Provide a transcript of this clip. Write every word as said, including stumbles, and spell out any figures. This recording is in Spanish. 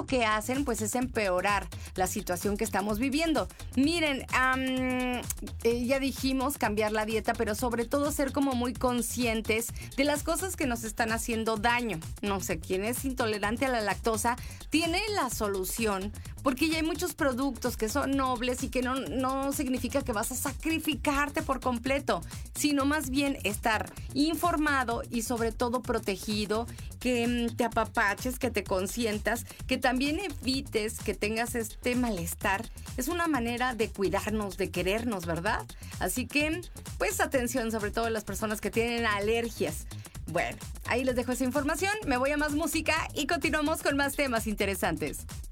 que hacen pues es empeorar la situación que estamos viviendo. Miren, um, eh, ya dijimos cambiar la dieta, pero sobre todo ser como muy conscientes de las cosas que nos están haciendo daño. No sé, quien es intolerante a la lactosa tiene la solución, porque ya hay muchos productos que son nobles y que no, no significa que vas a sacrificarte por completo, sino más bien estar informado y sobre todo protegido, que mm, te apapaches, que te consientas, que también evites que tengas este malestar. Es una manera de cuidarnos, de querernos, ¿verdad? Así que, pues atención, sobre todo las personas que tienen alergias. Bueno, ahí les dejo esa información, me voy a más música y continuamos con más temas interesantes.